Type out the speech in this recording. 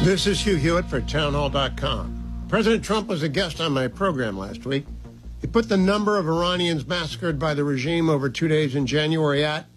This is Hugh Hewitt for townhall.com. President Trump was a guest on my program last week. He put the number of Iranians massacred by the regime over 2 days in January at